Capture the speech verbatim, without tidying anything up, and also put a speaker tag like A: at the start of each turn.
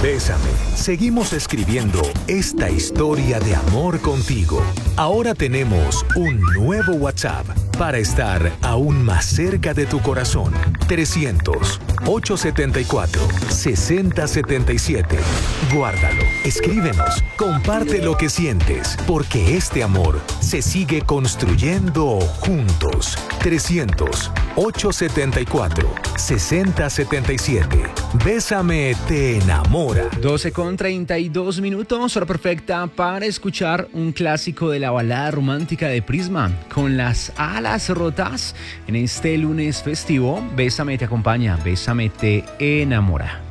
A: Bésame. Seguimos escribiendo esta historia de amor contigo. Ahora tenemos un nuevo WhatsApp para estar aún más cerca de tu corazón. trescientos, ochocientos setenta y cuatro, sesenta setenta y siete. Guárdalo, escríbenos, comparte lo que sientes, porque este amor se sigue construyendo juntos. trescientos, ochocientos setenta y cuatro, sesenta setenta y siete. Bésame te enamora.
B: doce con treinta y dos minutos, hora perfecta para escuchar un clásico de la balada romántica de Prisma, Con las alas rotas. En este lunes festivo, Bésame te acompaña, Bésame te enamora.